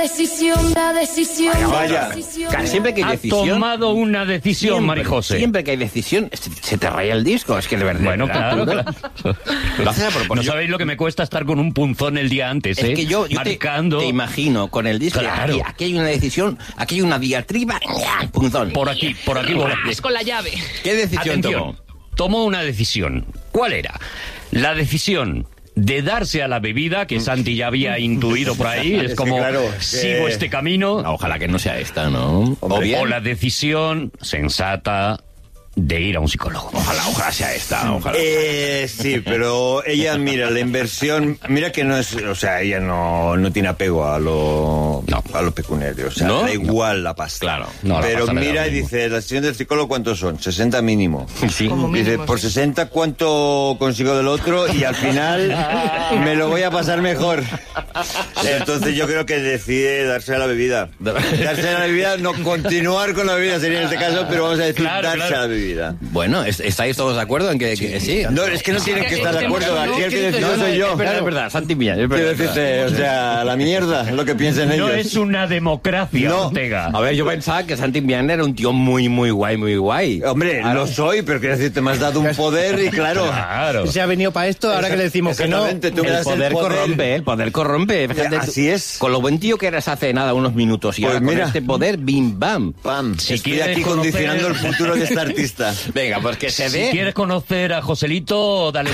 decisión. Vaya. Siempre que hay Ha decisión... tomado una decisión, Marijose. Siempre que hay decisión, se te raya el disco. Es que de verdad... Bueno, claro. Lo haces a propósito. No sabéis lo que me cuesta estar con un punzón el día antes, Es que yo marcando. te imagino con el disco. Claro. Aquí hay una decisión, aquí hay una diatriba, punzón. Por aquí. Es con la llave. ¿Qué decisión tomó? Tomó una decisión. ¿Cuál era? La decisión de darse a la bebida, que Santi ya había intuido por ahí, es como, sigo este camino. Ojalá que no sea esta, ¿no? O la decisión sensata de ir a un psicólogo. Ojalá sea esta, ojalá. Sí, pero ella, mira, la inversión, mira que no es, o sea, ella no tiene apego a lo pecuniario, o sea, ¿No? da igual la pasta. Claro. No, la pero pasta le da mira lo y mismo. dice, la sesión del psicólogo, ¿cuántos son? 60 mínimo. Sí. Dice, por 60, ¿cuánto consigo del otro? Y al final me lo voy a pasar mejor. Entonces yo creo que decide darse a la bebida. Darse a la bebida, no continuar con la bebida sería en este caso, pero vamos a decir darse a la bebida. Bueno, ¿estáis todos de acuerdo en que sí? No, es que no tienen que estar de acuerdo. Aquí el que decide soy yo. Es verdad, Santi Millán. Quiero decirte, o sea, la mierda, lo que piensen ellos. No es una democracia, No. Ortega. A ver, yo pensaba que Santi Millán era un tío muy guay. Hombre, lo soy, pero quiero decirte, me has dado un poder y claro. Claro. Se ha venido para esto, ahora que le decimos que no. Exactamente, tú me das El poder corrompe. Fíjate, Así es. Con lo buen tío que eras hace nada, unos minutos. Y Pues ahora mira. con este poder, bim, bam. Pam, Si estoy quieres aquí conocer- condicionando el futuro de esta artista. Venga, pues que se Si dé... quieres conocer a Joselito, dale